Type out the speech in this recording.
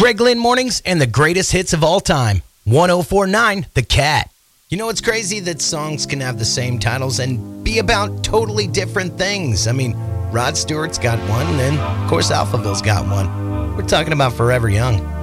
Greg Lynn Mornings and the greatest hits of all time. 1049 The Cat. You know, it's crazy that songs can have the same titles and be about totally different things. I mean, Rod Stewart's got one, and of course Alphaville's got one. We're talking about Forever Young.